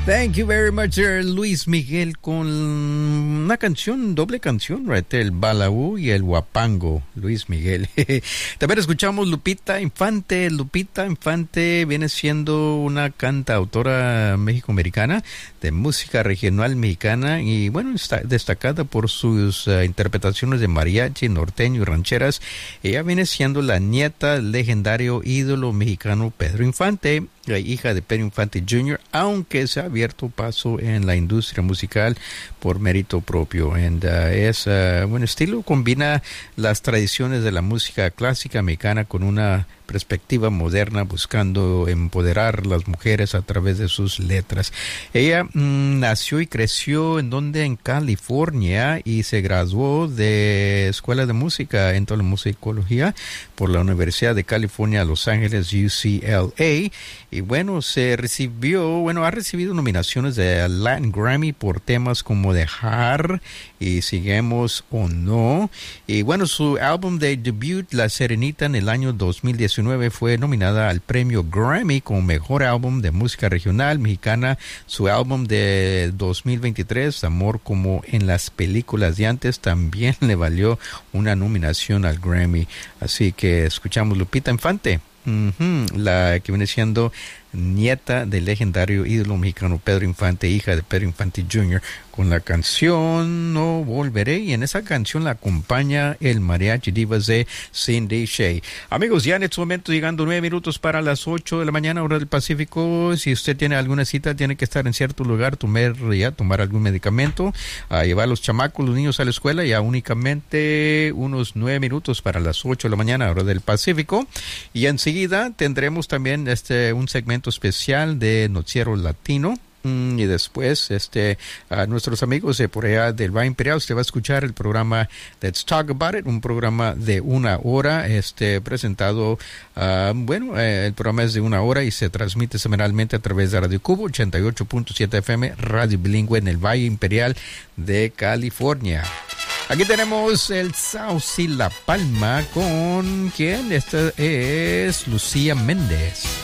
Thank you very much, Luis Miguel, con una canción, doble canción, right? El Balaú y el Huapango, Luis Miguel. También escuchamos Lupita Infante. Lupita Infante viene siendo una cantautora mexicoamericana de música regional mexicana y, bueno, está destacada por sus interpretaciones de mariachi, norteño y rancheras. Ella viene siendo la nieta del legendario ídolo mexicano Pedro Infante, la hija de Pedro Infante Jr., aunque se ha abierto paso en la industria musical por mérito propio. Es buen estilo, combina las tradiciones de la música clásica mexicana con una perspectiva moderna, buscando empoderar a las mujeres a través de sus letras. Ella nació y creció en California, y se graduó de escuela de música en musicología por la Universidad de California, Los Ángeles, UCLA. Y bueno, ha recibido nominaciones de Latin Grammy por temas como Dejar y Seguimos o No. Y bueno, su álbum de debut, La Serenita, en el año 2019 fue nominada al premio Grammy como mejor álbum de música regional mexicana. Su álbum de 2023, Amor como en las películas de antes, también le valió una nominación al Grammy. Así que escuchamos Lupita Infante, la que viene siendo nieta del legendario ídolo mexicano Pedro Infante, hija de Pedro Infante Jr., con la canción No Volveré, y en esa canción la acompaña el Mariachi Divas de Cindy Shay. Amigos, ya en este momento llegando 9 minutos para las 8 de la mañana, hora del Pacífico. Si usted tiene alguna cita, tiene que estar en cierto lugar, tomar algún medicamento, a llevar a los chamacos, los niños a la escuela, ya únicamente unos 9 minutos para las 8 de la mañana, hora del Pacífico. Y enseguida tendremos también un segmento especial de Noticiero Latino. Y después, a nuestros amigos de por allá del Valle Imperial, usted va a escuchar el programa Let's Talk About It, un programa de 1 hora, presentado, el programa es de 1 hora y se transmite semanalmente a través de Radio Cubo, 88.7 FM, radio bilingüe en el Valle Imperial de California. Aquí tenemos el Sauce y La Palma, con quien esta es Lucía Méndez.